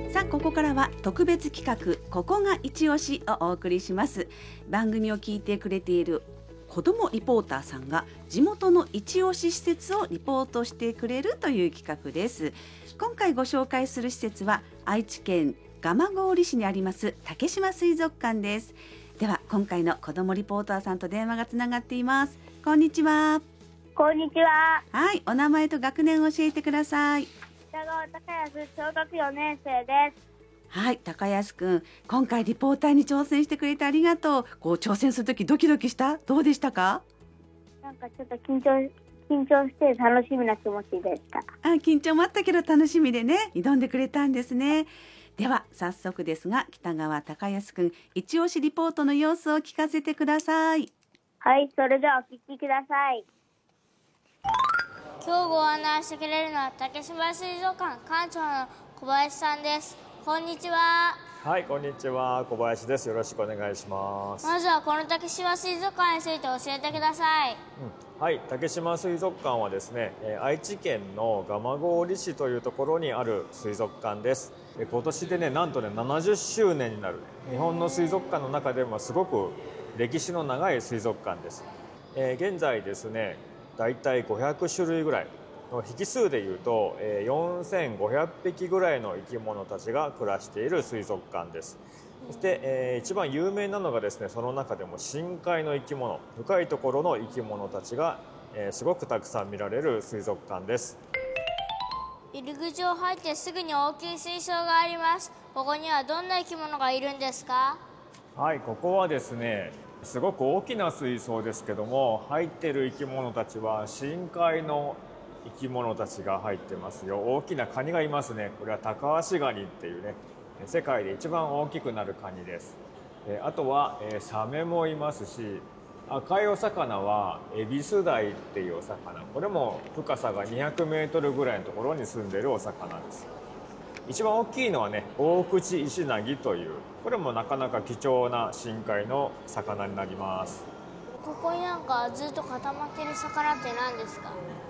さあここからは特別企画ここが一押しをお送りします。番組を聞いてくれている子どもリポーターさんが地元の一押し施設をリポートしてくれるという企画です。今回ご紹介する施設は愛知県蒲郡市にあります竹島水族館です。では今回の子どもリポーターさんと電話がつながっています。こんにちは。 こんにちは。 はい、お名前と学年を教えてください。 北川隆康、小学4年生です。 はい、高安くん、今回リポーターに挑戦してくれてありがとう。挑戦するときドキドキした？どうでしたか？ なんかちょっと緊張して楽しみな気持ちでした。 緊張もあったけど楽しみでね、挑んでくれたんですね。では早速ですが、北川高安くん、一押しリポートの様子を聞かせてください。 はい、それではお聞きください。 今日ご案内してくれるのは竹島水族館館長の小林さんです。こんにちは。 はい、こんにちは。小林です。よろしくお願いします。 まずはこの竹島水族館について教えてください。 はい、竹島水族館はですね、愛知県の蒲郡市というところにある水族館です。今年でね、なんとね70周年になる日本の水族館の中でもすごく歴史の長い水族館です。現在ですね、だいたい500種類ぐらいの匹数でいうと4500匹ぐらいの生き物たちが暮らしている水族館です。そして、一番有名なのがですね、その中でも深海の生き物、深いところの生き物たちが、すごくたくさん見られる水族館です。 入り口を入ってすぐに大きい水槽があります。ここにはどんな生き物がいるんですか？ はい、ここはですね、すごく大きな水槽ですけども、入っている生き物たちは深海の生き物たちが入ってますよ。大きなカニがいますね。これはタカアシガニっていうね、世界で一番大きくなるカニです。あとはサメもいますし、赤いお魚はエビスダイっていうお魚、これも深さが200メートルぐらいのところに住んでいるお魚です。一番大きいのはね、大口イシナギという、これもなかなか貴重な深海の魚になります。 ここになんかずっと固まってる魚って何ですか？